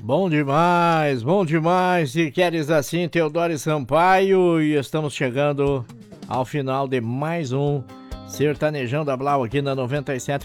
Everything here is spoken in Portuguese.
Bom demais. Se queres assim, Teodoro Sampaio, e estamos chegando ao final de mais um Sertanejão da Blau aqui na 97.